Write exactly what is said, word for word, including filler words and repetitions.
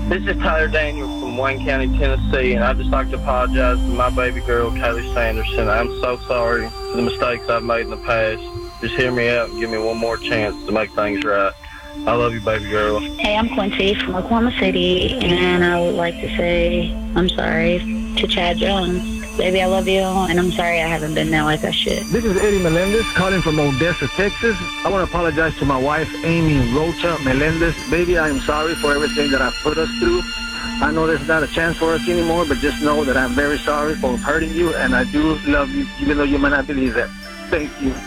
This is Tyler Daniel from Wayne County, Tennessee, and I'd just like to apologize to my baby girl, Kaylee Sanderson. I'm so sorry for the mistakes I've made in the past. Just hear me out and give me one more chance to make things right. I love you, baby girl. Hey, I'm Quincy from Oklahoma City, and I would like to say I'm sorry to Chad Jones. Baby, I love you, and I'm sorry I haven't been there like I should. This is Eddie Melendez calling from Odessa, Texas. I want to apologize to my wife, Amy Rocha Melendez. Baby, I am sorry for everything that I've put us through. I know there's not a chance for us anymore, but just know that I'm very sorry for hurting you, and I do love you, even though you might not believe that. Thank you.